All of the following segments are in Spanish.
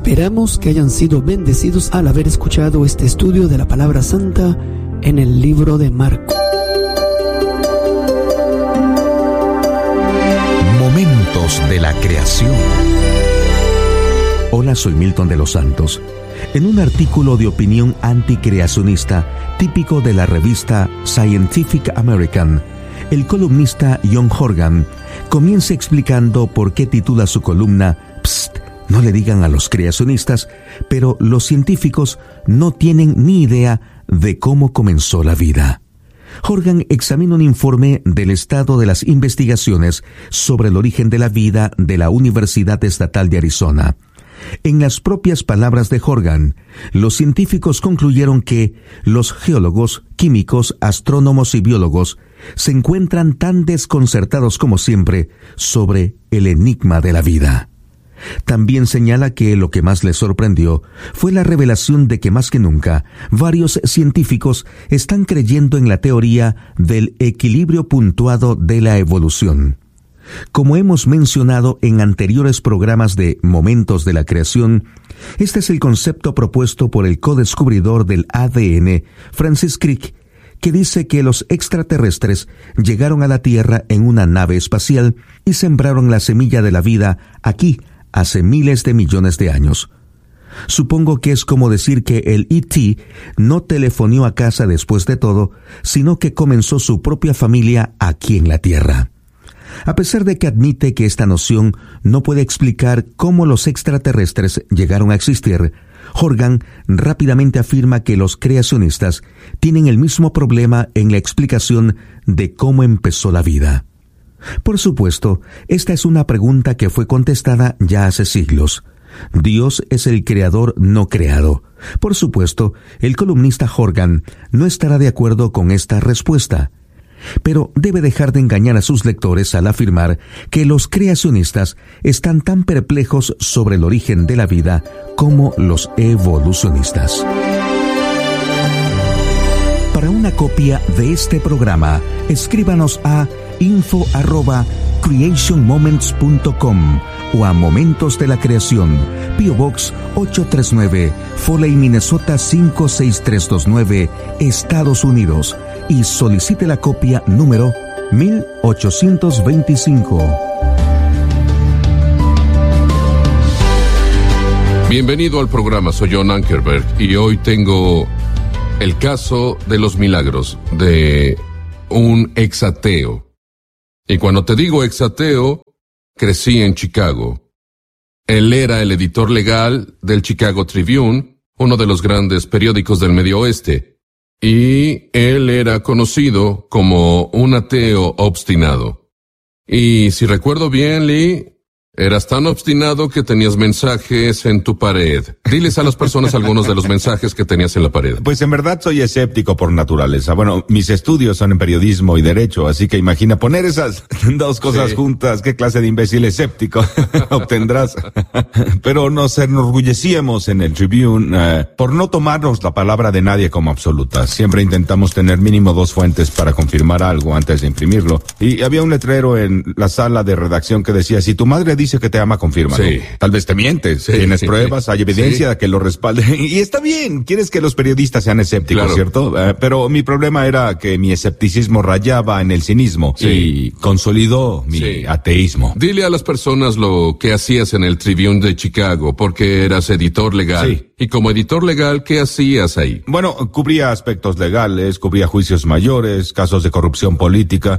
Esperamos que hayan sido bendecidos al haber escuchado este estudio de la Palabra Santa en el libro de Marcos. Momentos de la creación. Hola, soy Milton de los Santos. En un artículo de opinión anticreacionista típico de la revista Scientific American, el columnista John Horgan comienza explicando por qué titula su columna "Psst, no le digan a los creacionistas, pero los científicos no tienen ni idea de cómo comenzó la vida". Horgan examina un informe del estado de las investigaciones sobre el origen de la vida de la Universidad Estatal de Arizona. En las propias palabras de Horgan, los científicos concluyeron que los geólogos, químicos, astrónomos y biólogos se encuentran tan desconcertados como siempre sobre el enigma de la vida. También señala que lo que más les sorprendió fue la revelación de que más que nunca varios científicos están creyendo en la teoría del equilibrio puntuado de la evolución. Como hemos mencionado en anteriores programas de Momentos de la Creación, este es el concepto propuesto por el codescubridor del ADN, Francis Crick, que dice que los extraterrestres llegaron a la Tierra en una nave espacial y sembraron la semilla de la vida aquí hace miles de millones de años. Supongo que es como decir que el E.T. no telefonió a casa después de todo, sino que comenzó su propia familia aquí en la Tierra. A pesar de que admite que esta noción no puede explicar cómo los extraterrestres llegaron a existir, Horgan rápidamente afirma que los creacionistas tienen el mismo problema en la explicación de cómo empezó la vida. Por supuesto, esta es una pregunta que fue contestada ya hace siglos. Dios es el creador no creado. Por supuesto, el columnista Horgan no estará de acuerdo con esta respuesta, pero debe dejar de engañar a sus lectores al afirmar que los creacionistas están tan perplejos sobre el origen de la vida como los evolucionistas. Para una copia de este programa, escríbanos a info@creationmoments.com o a Momentos de la Creación, P.O. Box 839, Foley, Minnesota 56329, Estados Unidos, y solicite la copia número 1825. Bienvenido al programa, soy John Ankerberg y hoy tengo el caso de los milagros de un exateo. Y cuando te digo exateo, crecí en Chicago. Él era el editor legal del Chicago Tribune, uno de los grandes periódicos del Medio Oeste, y él era conocido como un ateo obstinado. Y si recuerdo bien, Lee, eras tan obstinado que tenías mensajes en tu pared. Diles a las personas algunos de los mensajes que tenías en la pared. Pues en verdad soy escéptico por naturaleza. Bueno, mis estudios son en periodismo y derecho, así que imagina poner esas dos cosas juntas. ¿Qué clase de imbécil escéptico obtendrás? Pero nos enorgullecíamos en el Tribune por no tomarnos la palabra de nadie como absoluta. Siempre intentamos tener mínimo 2 fuentes para confirmar algo antes de imprimirlo. Y había un letrero en la sala de redacción que decía: si tu madre dice que te ama, confírmalo. Sí. Tal vez te mientes. Sí. Tienes pruebas, hay evidencia de que lo respalde. Y está bien, quieres que los periodistas sean escépticos, claro, ¿cierto? Pero mi problema era que mi escepticismo rayaba en el cinismo y consolidó mi ateísmo. Dile a las personas lo que hacías en el Tribune de Chicago, porque eras editor legal. Sí. Y como editor legal, ¿qué hacías ahí? Bueno, cubría aspectos legales, cubría juicios mayores, casos de corrupción política,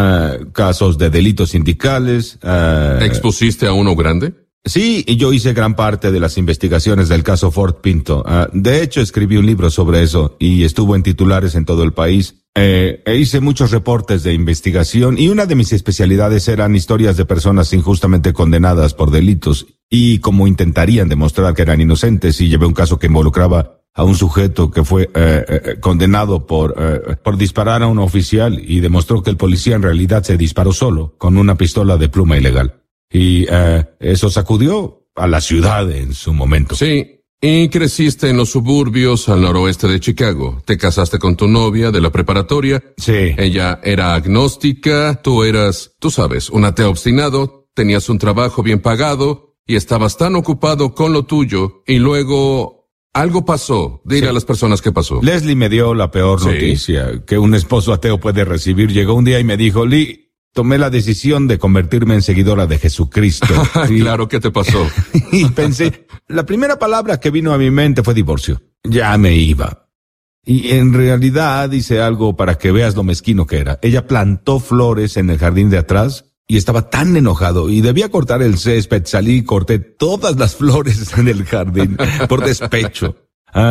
casos de delitos sindicales. ¿Expusiste a uno grande? Sí, y yo hice gran parte de las investigaciones del caso Ford Pinto. De hecho, escribí un libro sobre eso y estuvo en titulares en todo el país. Hice muchos reportes de investigación y una de mis especialidades eran historias de personas injustamente condenadas por delitos y cómo intentarían demostrar que eran inocentes, y llevé un caso que involucraba a un sujeto que fue condenado por disparar a un oficial y demostró que el policía en realidad se disparó solo con una pistola de pluma ilegal. Y eso sacudió a la ciudad en su momento. Sí, y creciste en los suburbios al noroeste de Chicago. Te casaste con tu novia de la preparatoria. Sí. Ella era agnóstica, tú eras, tú sabes, un ateo obstinado, tenías un trabajo bien pagado y estabas tan ocupado con lo tuyo y luego algo pasó. Dile a las personas qué pasó. Leslie me dio la peor noticia que un esposo ateo puede recibir. Llegó un día y me dijo, Lee, tomé la decisión de convertirme en seguidora de Jesucristo. Claro, ¿qué te pasó? Y pensé, la primera palabra que vino a mi mente fue divorcio. Ya me iba. Y en realidad hice algo para que veas lo mezquino que era. Ella plantó flores en el jardín de atrás y estaba tan enojado y debía cortar el césped. Salí y corté todas las flores en el jardín por despecho.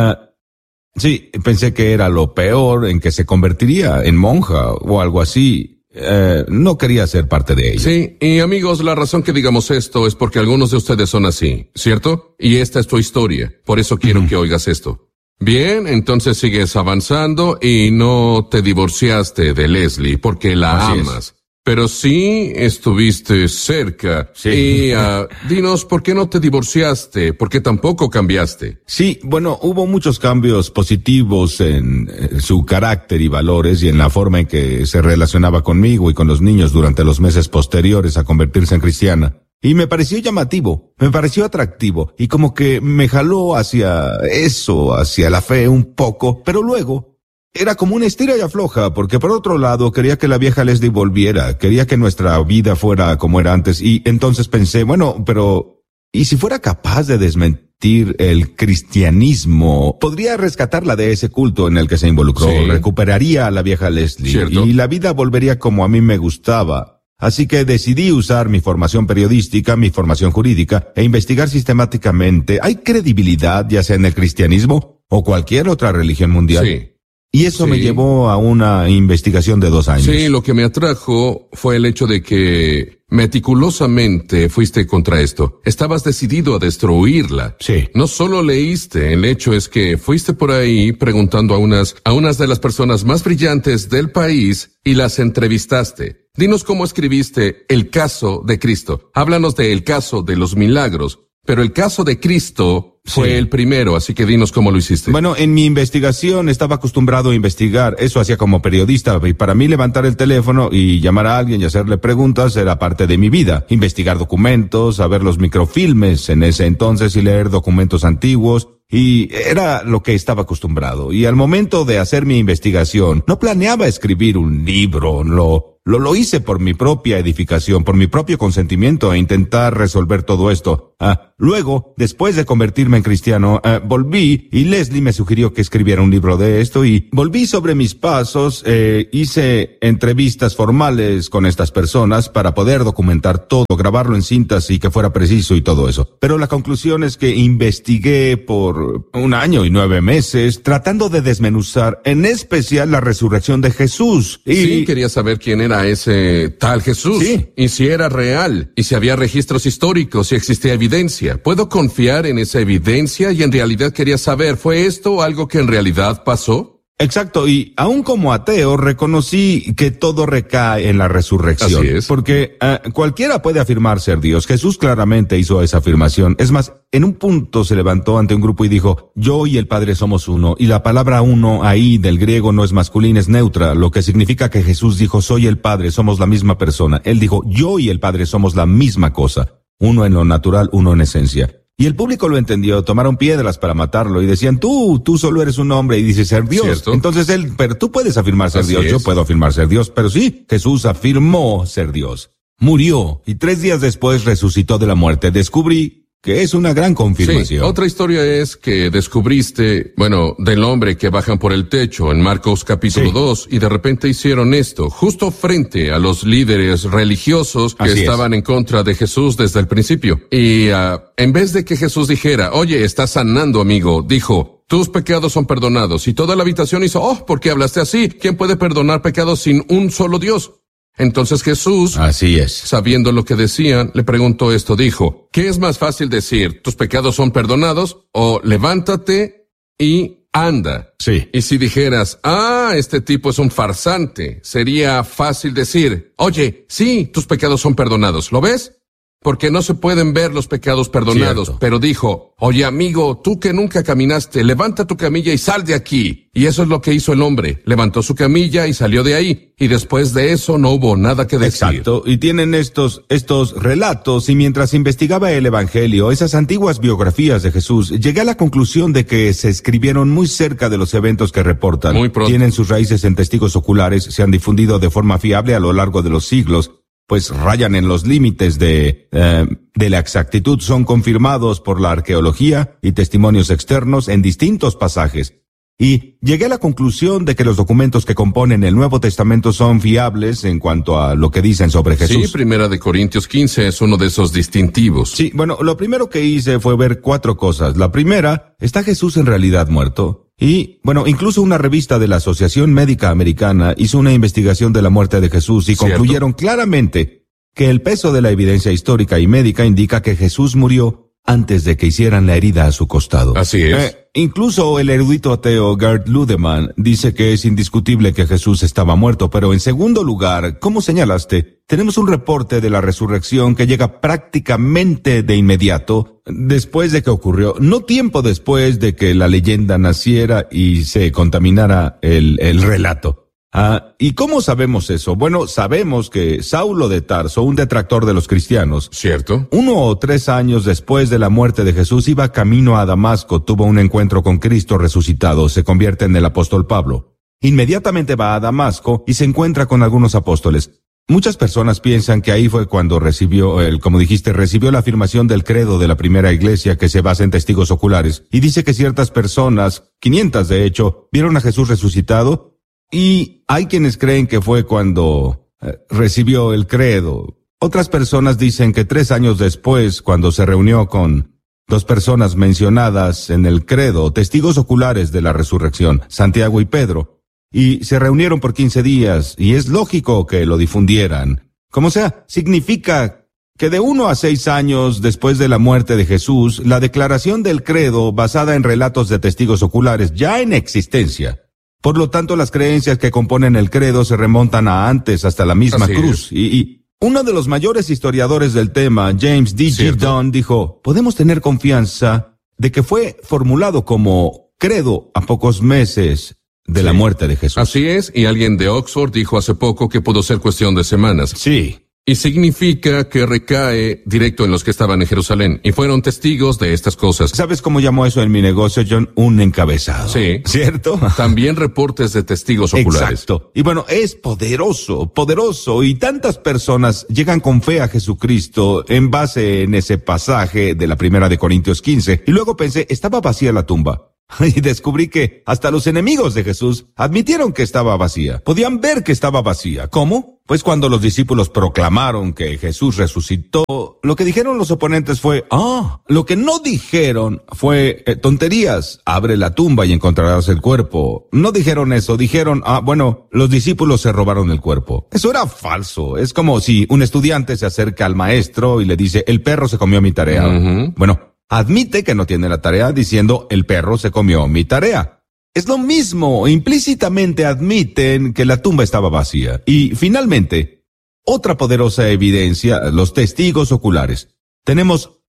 Sí, pensé que era lo peor, en que se convertiría en monja o algo así. No quería ser parte de ella. Sí, y amigos, la razón que digamos esto es porque algunos de ustedes son así, ¿cierto? Y esta es tu historia, por eso quiero que oigas esto. Bien, entonces sigues avanzando y no te divorciaste de Leslie porque la amas. Pero sí estuviste cerca. Sí. Y dinos, ¿por qué no te divorciaste? ¿Por qué tampoco cambiaste? Sí, bueno, hubo muchos cambios positivos en su carácter y valores y en la forma en que se relacionaba conmigo y con los niños durante los meses posteriores a convertirse en cristiana. Y me pareció llamativo, me pareció atractivo y como que me jaló hacia eso, hacia la fe un poco, pero luego era como una estira y afloja, porque por otro lado quería que la vieja Leslie volviera, quería que nuestra vida fuera como era antes y entonces pensé, bueno, pero ¿y si fuera capaz de desmentir el cristianismo? Podría rescatarla de ese culto en el que se involucró, recuperaría a la vieja Leslie. ¿Cierto? Y la vida volvería como a mí me gustaba. Así que decidí usar mi formación periodística, mi formación jurídica, e investigar sistemáticamente. ¿Hay credibilidad, ya sea en el cristianismo o cualquier otra religión mundial? Sí. Y eso me llevó a una investigación de 2 años. Sí, lo que me atrajo fue el hecho de que meticulosamente fuiste contra esto. Estabas decidido a destruirla. Sí. No solo leíste, el hecho es que fuiste por ahí preguntando a unas de las personas más brillantes del país y las entrevistaste. Dinos cómo escribiste el caso de Cristo. Háblanos del caso de los milagros. Pero el caso de Cristo fue el primero, así que dinos cómo lo hiciste. Bueno, en mi investigación estaba acostumbrado a investigar, eso hacía como periodista, y para mí levantar el teléfono y llamar a alguien y hacerle preguntas era parte de mi vida. Investigar documentos, a ver los microfilmes en ese entonces y leer documentos antiguos. Y era lo que estaba acostumbrado. Y al momento de hacer mi investigación, no planeaba escribir un libro, lo hice por mi propia edificación, por mi propio consentimiento e intentar resolver todo esto. Luego, después de convertirme en cristiano, volví y Leslie me sugirió que escribiera un libro de esto y volví sobre mis pasos, hice entrevistas formales con estas personas para poder documentar todo, grabarlo en cintas y que fuera preciso y todo eso. Pero la conclusión es que investigué por 1 año y 9 meses tratando de desmenuzar en especial la resurrección de Jesús. Sí, quería saber quién era ese tal Jesús. Sí. Y si era real. Y si había registros históricos, si existía evidencia. ¿Puedo confiar en esa evidencia? Y en realidad quería saber, ¿fue esto algo que en realidad pasó? Exacto, y aún como ateo reconocí que todo recae en la resurrección. Así es. Porque cualquiera puede afirmar ser Dios. Jesús claramente hizo esa afirmación. Es más, en un punto se levantó ante un grupo y dijo, yo y el Padre somos uno. Y la palabra uno ahí del griego no es masculina, es neutra, lo que significa que Jesús dijo, soy el Padre, somos la misma persona. Él dijo, yo y el Padre somos la misma cosa. Uno en lo natural, uno en esencia. Y el público lo entendió, tomaron piedras para matarlo y decían, tú solo eres un hombre y dices ser Dios. ¿Cierto? Entonces pero tú puedes afirmar ser Así Dios, es. yo puedo afirmar ser Dios, pero sí, Jesús afirmó ser Dios. Murió y 3 días después resucitó de la muerte. Descubrí que es una gran confirmación. Sí, otra historia es que descubriste, del hombre que bajan por el techo en Marcos capítulo 2 y de repente hicieron esto, justo frente a los líderes religiosos que Así estaban en contra de Jesús desde el principio. Y en vez de que Jesús dijera, oye, estás sanando, amigo, dijo, tus pecados son perdonados. Y toda la habitación hizo, ¿por qué hablaste así? ¿Quién puede perdonar pecados sin un solo Dios? Entonces Jesús, Así es. sabiendo lo que decían, le preguntó esto, dijo, ¿qué es más fácil decir, tus pecados son perdonados? O levántate y anda. Sí. Y si dijeras, este tipo es un farsante, sería fácil decir, oye, sí, tus pecados son perdonados, ¿lo ves? porque no se pueden ver los pecados perdonados. Cierto. Pero dijo, oye amigo, tú que nunca caminaste, levanta tu camilla y sal de aquí. Y eso es lo que hizo el hombre. Levantó su camilla y salió de ahí. Y después de eso no hubo nada que decir. Exacto, y tienen estos relatos, y mientras investigaba el Evangelio, esas antiguas biografías de Jesús, llegué a la conclusión de que se escribieron muy cerca de los eventos que reportan. Muy pronto. Tienen sus raíces en testigos oculares, se han difundido de forma fiable a lo largo de los siglos, pues rayan en los límites de la exactitud, son confirmados por la arqueología y testimonios externos en distintos pasajes. Y llegué a la conclusión de que los documentos que componen el Nuevo Testamento son fiables en cuanto a lo que dicen sobre Jesús. Sí, 1 Corintios 15 es uno de esos distintivos. Sí, bueno, lo primero que hice fue ver 4 cosas. La primera, ¿está Jesús en realidad muerto? Y, bueno, incluso una revista de la Asociación Médica Americana hizo una investigación de la muerte de Jesús y ¿Cierto? concluyeron claramente que el peso de la evidencia histórica y médica indica que Jesús murió antes de que hicieran la herida a su costado. Así es. Incluso el erudito ateo Gerd Ludemann dice que es indiscutible que Jesús estaba muerto, pero en segundo lugar, como señalaste, tenemos un reporte de la resurrección que llega prácticamente de inmediato después de que ocurrió, no tiempo después de que la leyenda naciera y se contaminara el relato. ¿Y cómo sabemos eso? Bueno, sabemos que Saulo de Tarso, un detractor de los cristianos, ¿Cierto? 1 o 3 años después de la muerte de Jesús, iba camino a Damasco, tuvo un encuentro con Cristo resucitado, se convierte en el apóstol Pablo. Inmediatamente va a Damasco y se encuentra con algunos apóstoles. Muchas personas piensan que ahí fue cuando recibió la afirmación del credo de la primera iglesia que se basa en testigos oculares. Y dice que ciertas personas, 500 de hecho, vieron a Jesús resucitado. Y hay quienes creen que fue cuando recibió el credo. Otras personas dicen que 3 años después, cuando se reunió con 2 personas mencionadas en el credo, testigos oculares de la resurrección, Santiago y Pedro, y se reunieron por 15 días, y es lógico que lo difundieran. Como sea, significa que de 1 a 6 años después de la muerte de Jesús, la declaración del credo, basada en relatos de testigos oculares ya en existencia. Por lo tanto, las creencias que componen el credo se remontan a antes, hasta la misma Así cruz. Y uno de los mayores historiadores del tema, James D.G. Dunn, dijo, podemos tener confianza de que fue formulado como credo a pocos meses de la muerte de Jesús. Así es, y alguien de Oxford dijo hace poco que pudo ser cuestión de semanas. Sí. Y significa que recae directo en los que estaban en Jerusalén y fueron testigos de estas cosas. ¿Sabes cómo llamó eso en mi negocio, John? Un encabezado. Sí. ¿Cierto? También reportes de testigos oculares. Exacto. Y bueno, es poderoso, y tantas personas llegan con fe a Jesucristo en base en ese pasaje de la 1 Corintios 15. Y luego pensé, estaba vacía la tumba. Y descubrí que hasta los enemigos de Jesús admitieron que estaba vacía. Podían ver que estaba vacía. ¿Cómo? Pues cuando los discípulos proclamaron que Jesús resucitó, lo que dijeron los oponentes fue, lo que no dijeron fue tonterías. Abre la tumba y encontrarás el cuerpo. No dijeron eso, dijeron, bueno, los discípulos se robaron el cuerpo. Eso era falso. Es como si un estudiante se acerca al maestro y le dice, el perro se comió mi tarea. Ujú. Bueno, admite que no tiene la tarea diciendo, el perro se comió mi tarea. Es lo mismo, implícitamente admiten que la tumba estaba vacía. Y finalmente, otra poderosa evidencia, los testigos oculares. Tenemos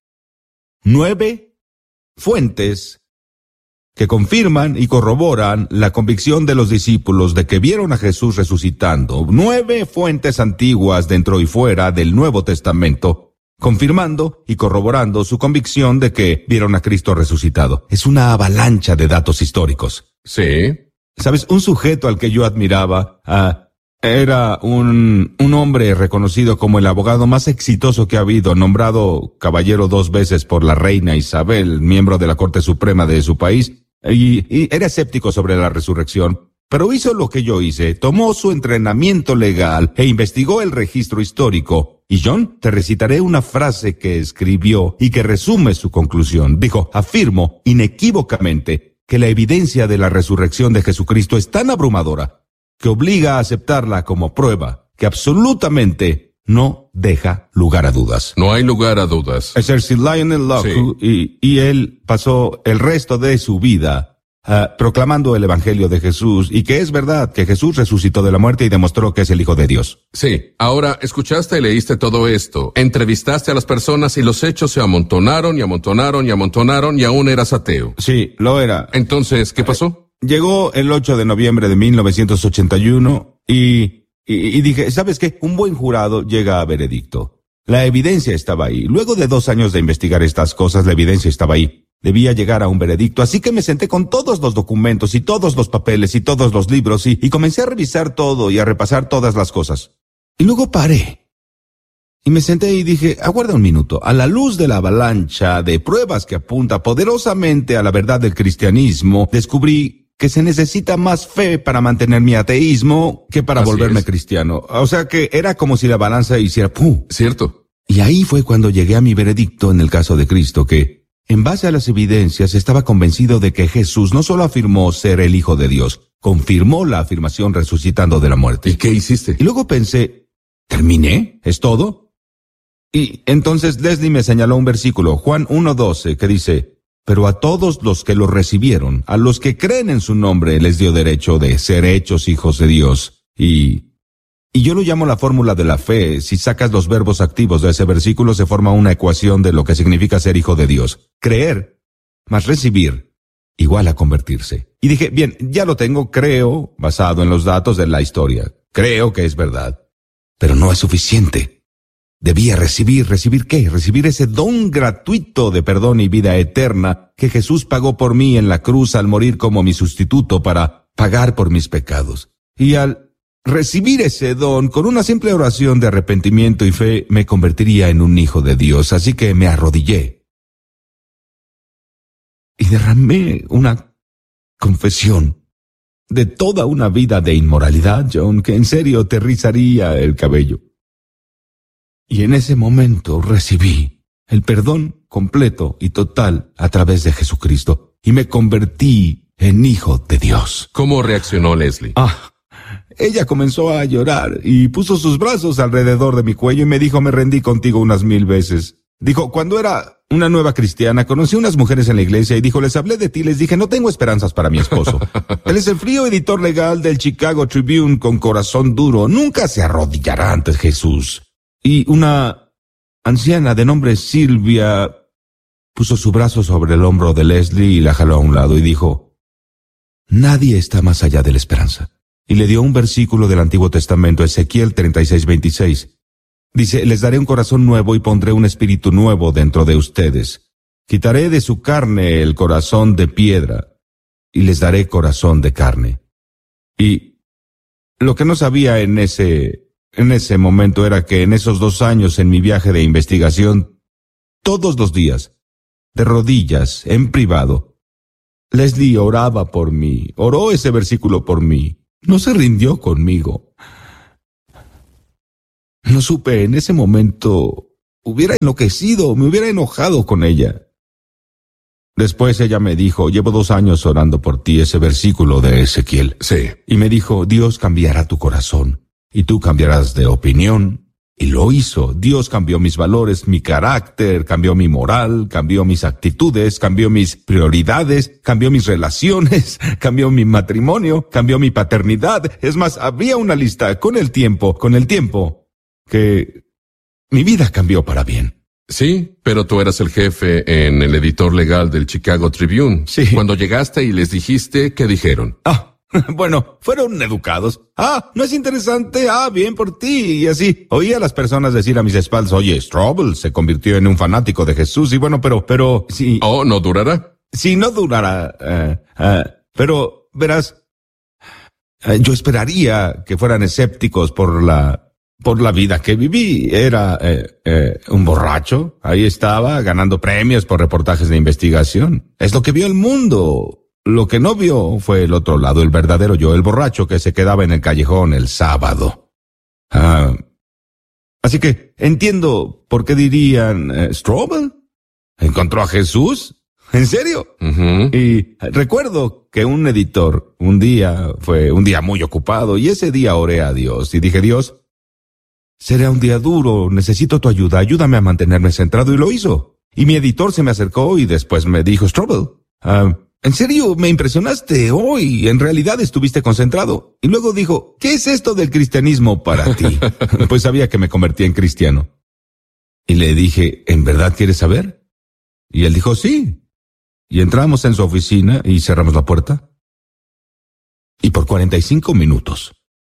9 fuentes que confirman y corroboran la convicción de los discípulos de que vieron a Jesús resucitando. 9 fuentes antiguas dentro y fuera del Nuevo Testamento, confirmando y corroborando su convicción de que vieron a Cristo resucitado. Es una avalancha de datos históricos. Sí. ¿Sabes? Un sujeto al que yo admiraba era un hombre reconocido como el abogado más exitoso que ha habido, nombrado caballero 2 veces por la reina Isabel, miembro de la Corte Suprema de su país, y era escéptico sobre la resurrección. Pero hizo lo que yo hice, tomó su entrenamiento legal e investigó el registro histórico. Y John, te recitaré una frase que escribió y que resume su conclusión. Dijo, afirmo inequívocamente que la evidencia de la resurrección de Jesucristo es tan abrumadora que obliga a aceptarla como prueba que absolutamente no deja lugar a dudas. No hay lugar a dudas. Es Sir Lionel Lockwood, y él pasó el resto de su vida proclamando el Evangelio de Jesús y que es verdad que Jesús resucitó de la muerte y demostró que es el Hijo de Dios. Sí, ahora escuchaste y leíste todo esto, entrevistaste a las personas y los hechos se amontonaron y amontonaron y amontonaron y aún eras ateo. Sí, lo era. Entonces, ¿qué pasó? Llegó el 8 de noviembre de 1981 y dije, ¿sabes qué? Un buen jurado llega a veredicto. La evidencia estaba ahí. Luego de 2 años de investigar estas cosas, la evidencia estaba ahí. Debía llegar a un veredicto, así que me senté con todos los documentos y todos los papeles y todos los libros y comencé a revisar todo y a repasar todas las cosas. Y luego paré. Y me senté y dije, aguarda un minuto. A la luz de la avalancha de pruebas que apunta poderosamente a la verdad del cristianismo, descubrí que se necesita más fe para mantener mi ateísmo que para volverme cristiano. O sea que era como si la balanza hiciera ¡pum! Cierto. Y ahí fue cuando llegué a mi veredicto en el caso de Cristo, que en base a las evidencias estaba convencido de que Jesús no solo afirmó ser el Hijo de Dios, confirmó la afirmación resucitando de la muerte. ¿Y qué hiciste? Y luego pensé, ¿terminé? ¿Es todo? Y entonces Leslie me señaló un versículo, Juan 1:12, que dice, pero a todos los que lo recibieron, a los que creen en su nombre, les dio derecho de ser hechos hijos de Dios. Y yo lo llamo la fórmula de la fe. Si sacas los verbos activos de ese versículo, se forma una ecuación de lo que significa ser hijo de Dios. Creer más recibir igual a convertirse. Y dije, bien, ya lo tengo, creo, basado en los datos de la historia. Creo que es verdad. Pero no es suficiente. Debía recibir ¿qué? Recibir ese don gratuito de perdón y vida eterna que Jesús pagó por mí en la cruz al morir como mi sustituto para pagar por mis pecados. Y al recibir ese don, con una simple oración de arrepentimiento y fe, me convertiría en un hijo de Dios. Así que me arrodillé y derramé una confesión de toda una vida de inmoralidad, John, que en serio te rizaría el cabello. Y en ese momento recibí el perdón completo y total a través de Jesucristo y me convertí en hijo de Dios. ¿Cómo reaccionó Leslie? Ella comenzó a llorar y puso sus brazos alrededor de mi cuello y me dijo, me rendí contigo unas 1000 veces. Dijo, cuando era una nueva cristiana, conocí unas mujeres en la iglesia y dijo, les hablé de ti, les dije, no tengo esperanzas para mi esposo. Él es el frío editor legal del Chicago Tribune con corazón duro, nunca se arrodillará ante Jesús. Y una anciana de nombre Silvia puso su brazo sobre el hombro de Leslie y la jaló a un lado y dijo, nadie está más allá de la esperanza. Y le dio un versículo del Antiguo Testamento, Ezequiel 36:26. Dice, les daré un corazón nuevo y pondré un espíritu nuevo dentro de ustedes. Quitaré de su carne el corazón de piedra y les daré corazón de carne. Y lo que no sabía en ese momento era que en esos 2 años en mi viaje de investigación, todos los días, de rodillas, en privado, Leslie oraba por mí, oró ese versículo por mí. No se rindió conmigo. No supe, en ese momento hubiera enloquecido, me hubiera enojado con ella. Después ella me dijo, llevo 2 años orando por ti, ese versículo de Ezequiel. Sí. Y me dijo, Dios cambiará tu corazón, y tú cambiarás de opinión. Y lo hizo. Dios cambió mis valores, mi carácter, cambió mi moral, cambió mis actitudes, cambió mis prioridades, cambió mis relaciones, cambió mi matrimonio, cambió mi paternidad. Es más, había una lista con el tiempo, que mi vida cambió para bien. Sí, pero tú eras el jefe en el editor legal del Chicago Tribune. Sí. Cuando llegaste y les dijiste, ¿qué dijeron? Bueno, fueron educados. ¿No es interesante? Bien por ti. Y así, oía a las personas decir a mis espaldas, oye, Strobel se convirtió en un fanático de Jesús. Y bueno, pero, sí. Oh, ¿no durará? Sí, no durará. Pero, verás, yo esperaría que fueran escépticos por la vida que viví. Era un borracho. Ahí estaba, ganando premios por reportajes de investigación. Es lo que vio el mundo. Lo que no vio fue el otro lado, el verdadero yo, el borracho que se quedaba en el callejón el sábado. Así que entiendo por qué dirían, ¿Strobel? ¿Encontró a Jesús? ¿En serio? Uh-huh. Y recuerdo que un editor, fue un día muy ocupado, y ese día oré a Dios y dije, Dios, será un día duro, necesito tu ayuda, ayúdame a mantenerme centrado, y lo hizo. Y mi editor se me acercó y después me dijo, Strobel, en serio, me impresionaste hoy. En realidad estuviste concentrado. Y luego dijo, ¿qué es esto del cristianismo para ti? Pues sabía que me convertía en cristiano. Y le dije, ¿en verdad quieres saber? Y él dijo, sí. Y entramos en su oficina y cerramos la puerta. Y por 45 minutos,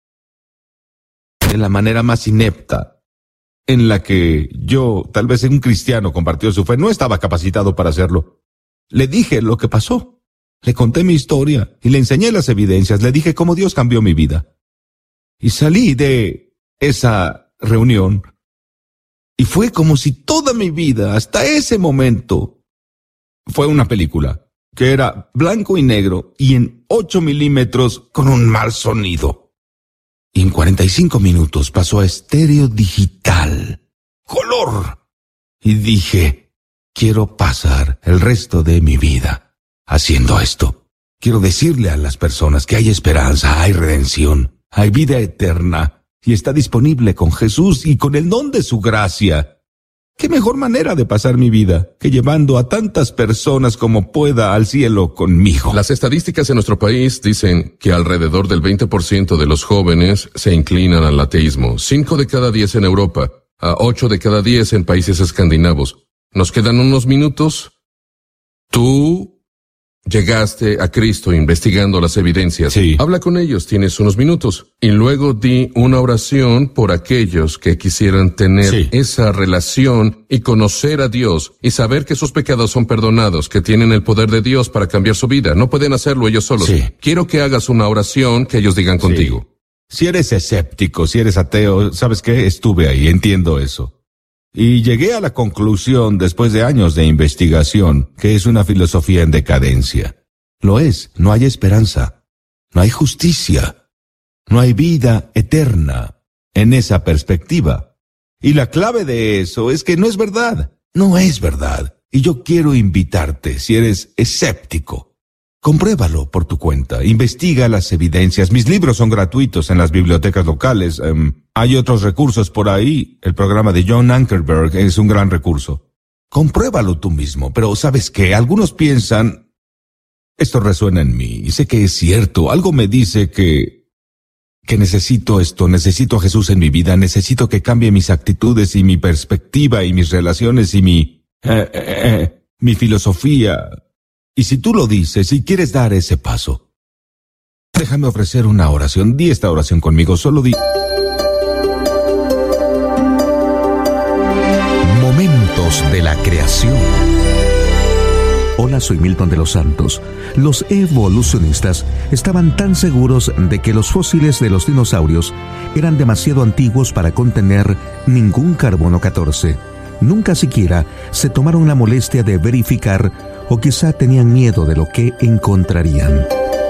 de la manera más inepta en la que yo, tal vez un cristiano, compartió su fe, no estaba capacitado para hacerlo. Le dije lo que pasó. Le conté mi historia y le enseñé las evidencias. Le dije cómo Dios cambió mi vida. Y salí de esa reunión y fue como si toda mi vida, hasta ese momento, fue una película que era blanco y negro y en 8 milímetros con un mal sonido. Y en 45 minutos pasó a estéreo digital, color. Y dije, quiero pasar el resto de mi vida haciendo esto. Quiero decirle a las personas que hay esperanza, hay redención, hay vida eterna y está disponible con Jesús y con el don de su gracia. ¿Qué mejor manera de pasar mi vida que llevando a tantas personas como pueda al cielo conmigo? Las estadísticas en nuestro país dicen que alrededor del 20% de los jóvenes se inclinan al ateísmo. 5 de cada 10 en Europa, a 8 de cada 10 en países escandinavos. Nos quedan unos minutos. Tú llegaste a Cristo investigando las evidencias. Sí. Habla con ellos, tienes unos minutos. Y luego di una oración por aquellos que quisieran tener esa relación y conocer a Dios y saber que sus pecados son perdonados, que tienen el poder de Dios para cambiar su vida. No pueden hacerlo ellos solos. Sí. Quiero que hagas una oración que ellos digan contigo. Si eres escéptico, si eres ateo, ¿sabes qué? Estuve ahí, entiendo eso. Y llegué a la conclusión, después de años de investigación, que es una filosofía en decadencia. Lo es, no hay esperanza, no hay justicia, no hay vida eterna en esa perspectiva. Y la clave de eso es que no es verdad, no es verdad. Y yo quiero invitarte, si eres escéptico, compruébalo por tu cuenta, investiga las evidencias. Mis libros son gratuitos en las bibliotecas locales. Hay otros recursos por ahí. El programa de John Ankerberg es un gran recurso. Compruébalo tú mismo, pero ¿sabes qué? Algunos piensan, esto resuena en mí, y sé que es cierto. Algo me dice que necesito esto, necesito a Jesús en mi vida, necesito que cambie mis actitudes y mi perspectiva y mis relaciones y mi filosofía. Y si tú lo dices y quieres dar ese paso, déjame ofrecer una oración. Di esta oración conmigo, solo di. Momentos de la creación. Hola, soy Milton de los Santos. Los evolucionistas estaban tan seguros de que los fósiles de los dinosaurios eran demasiado antiguos para contener ningún carbono 14. Nunca siquiera se tomaron la molestia de verificar, o quizá tenían miedo de lo que encontrarían.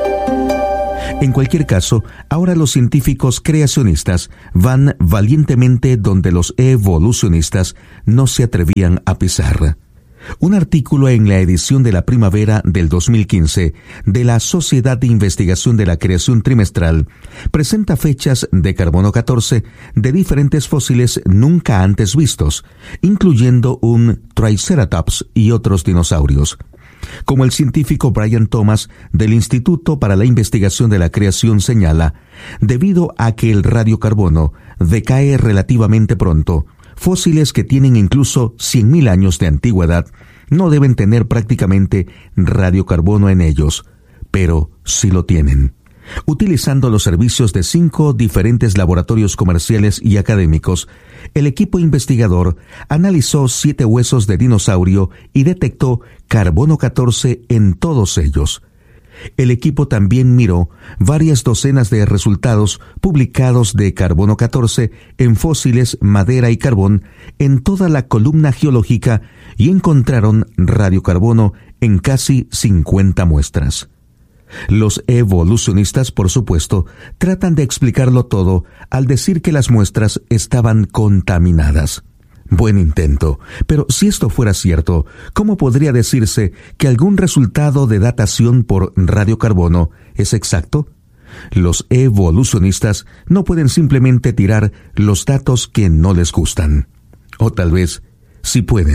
En cualquier caso, ahora los científicos creacionistas van valientemente donde los evolucionistas no se atrevían a pisar. Un artículo en la edición de la primavera del 2015 de la Sociedad de Investigación de la Creación Trimestral presenta fechas de carbono 14 de diferentes fósiles nunca antes vistos, incluyendo un Triceratops y otros dinosaurios. Como el científico Brian Thomas del Instituto para la Investigación de la Creación señala, debido a que el radiocarbono decae relativamente pronto, fósiles que tienen incluso 100.000 años de antigüedad no deben tener prácticamente radiocarbono en ellos, pero sí lo tienen. Utilizando los servicios de 5 diferentes laboratorios comerciales y académicos, el equipo investigador analizó 7 huesos de dinosaurio y detectó carbono 14 en todos ellos. El equipo también miró varias docenas de resultados publicados de carbono 14 en fósiles, madera y carbón en toda la columna geológica y encontraron radiocarbono en casi 50 muestras. Los evolucionistas, por supuesto, tratan de explicarlo todo al decir que las muestras estaban contaminadas. Buen intento, pero si esto fuera cierto, ¿cómo podría decirse que algún resultado de datación por radiocarbono es exacto? Los evolucionistas no pueden simplemente tirar los datos que no les gustan. O tal vez, sí pueden.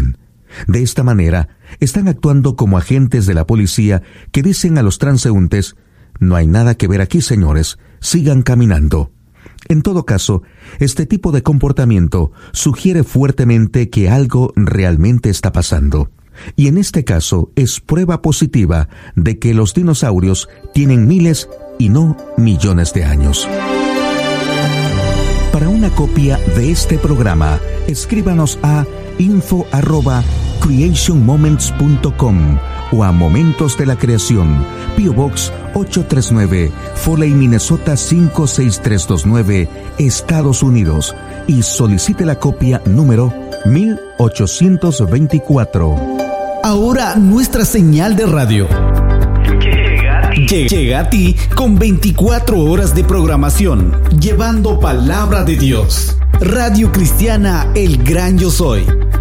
De esta manera, están actuando como agentes de la policía que dicen a los transeúntes: no hay nada que ver aquí, señores, sigan caminando. En todo caso, este tipo de comportamiento sugiere fuertemente que algo realmente está pasando. Y en este caso es prueba positiva de que los dinosaurios tienen miles y no millones de años. Para una copia de este programa, escríbanos a info@creationmoments.com o a Momentos de la Creación, P.O. Box 839, Foley, Minnesota 56329, Estados Unidos, y solicite la copia número 1824. Ahora nuestra señal de radio llega a ti con 24 horas de programación, llevando palabra de Dios. Radio Cristiana El Gran Yo Soy,